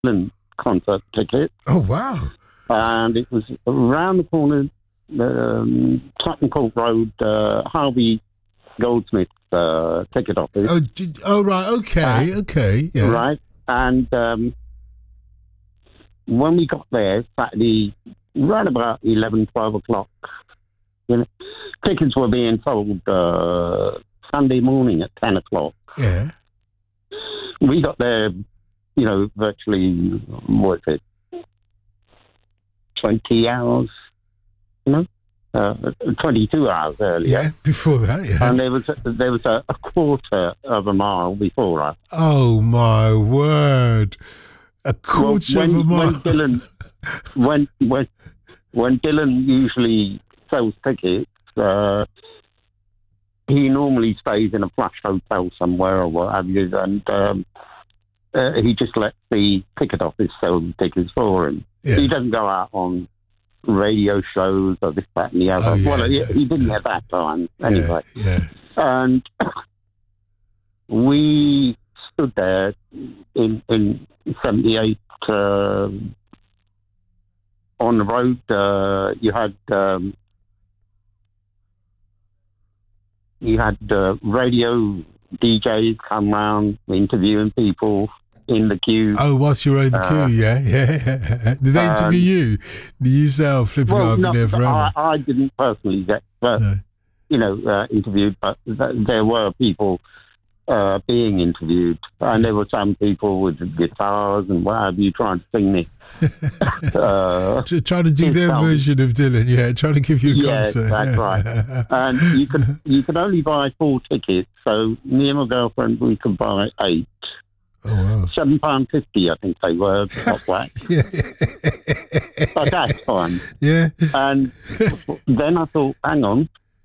Dylan concert ticket, Oh, wow. and it was around the corner, Tottenham Court Road, Harvey Goldsmith's ticket office. Right. Okay. Yeah. Right, and when we got there Saturday, around about 11, 12 o'clock, tickets were being sold Sunday morning at 10 o'clock. Yeah. We got there, virtually, 20 hours, 22 hours earlier. Yeah, before that, yeah. And there was a quarter of a mile before us. Oh, my word. A quarter of a mile. When Dylan usually sells tickets, he normally stays in a flash hotel somewhere or what have you, and he just lets the ticket office sell the tickets for him. Yeah. He doesn't go out on radio shows or this, that, and the other. He didn't at that time, anyway. Yeah. And we stood there in 78 on the road. You had radio DJs come round interviewing people in the queue. Oh, whilst you were in the queue, yeah. Did they interview you? Did you say, flipping I've been there forever? I didn't personally get, interviewed, but there were people being interviewed, and there were some people with guitars and what have you trying to sing me. Trying to do their version of Dylan, trying to give you a concert. Yes, that's right. And you could only buy 4 tickets, so me and my girlfriend, we could buy 8. Oh, wow. £7.50, I think they were, off whack. But that's fine. Yeah. And then I thought, hang on.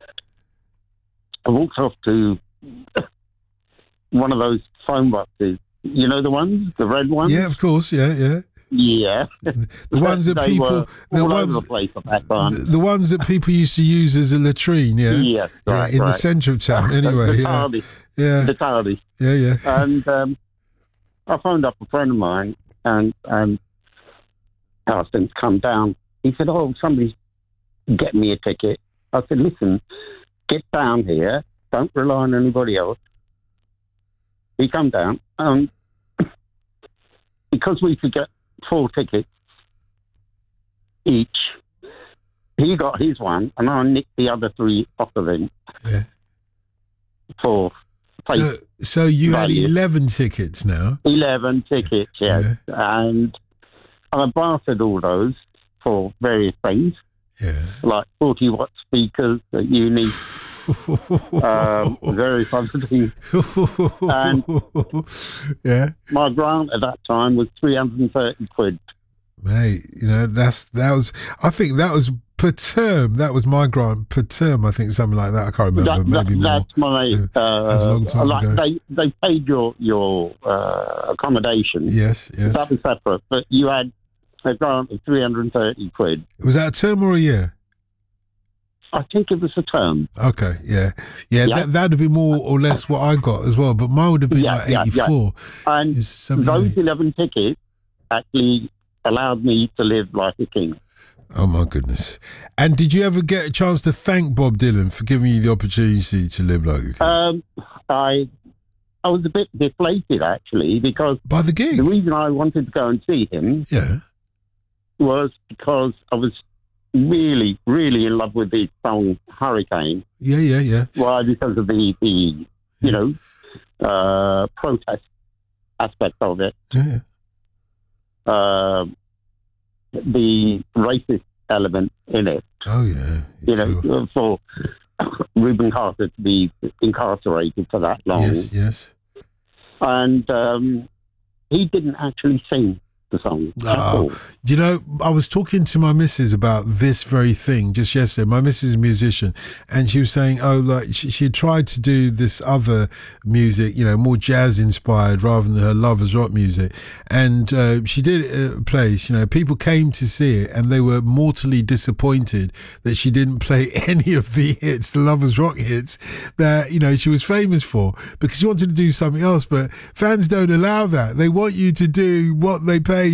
I walked off to one of those phone boxes. You know the ones? The red ones? Yeah, of course, yeah. Yeah. The ones that they people... were all over the place at that time. The ones that people used to use as a latrine, yeah? Yes, right, in the centre of town, anyway. The TARDIS. Yeah. And I phoned up a friend of mine and asked him to come down. He said, somebody's getting me a ticket. I said, listen, get down here. Don't rely on anybody else. He come down. Because we could get 4 tickets each, he got his one, and I nicked the other 3 off of him. Yeah. For So you value. Had 11 tickets now? 11 tickets, yes. Yeah. And I bartered all those for various things. Yeah. Like 40-watt speakers that you need. Very positive. And my grant at that time was 330 quid. Mate, I think that was per term. That was my grant per term. I think something like that. I can't remember. Maybe more. That's my. That's a long time ago. They paid your accommodation. Yes. That was separate, but you had a grant of 330 quid. Was that a term or a year? I think it was a term. Okay, yeah. That would be more or less what I got as well, but mine would have been like 84. Yeah. And those 11 tickets actually allowed me to live like a king. Oh my goodness! And did you ever get a chance to thank Bob Dylan for giving you the opportunity to live like a king? I was a bit deflated actually, because by the gig. The reason I wanted to go and see him, was because I was really, really in love with the song Hurricane. Yeah. Why? Because of the protest aspect of it. Yeah. The racist element in it. Oh, yeah. Sure. For Reuben Carter to be incarcerated for that long. Yes. And he didn't actually sing the song. I was talking to my missus about this very thing just yesterday. My missus is a musician, and she was saying, she had tried to do this other music, more jazz inspired rather than her lovers rock music. And she did it at a place, people came to see it and they were mortally disappointed that she didn't play any of the hits, the lovers rock hits that, she was famous for, because she wanted to do something else. But fans don't allow that. They want you to do what they pay